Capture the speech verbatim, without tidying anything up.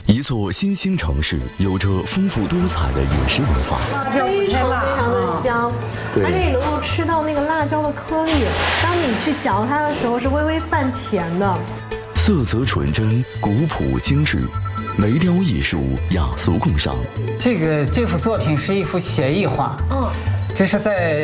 一座新兴城市，有着丰富多彩的饮食文化， 非常非常的香，而且你能够吃到那个辣椒的颗粒，当你去嚼它的时候是微微泛甜的。 色泽纯真，古朴精致，梅雕艺术雅俗共赏。 这个这幅作品是一幅写意画，嗯，这是在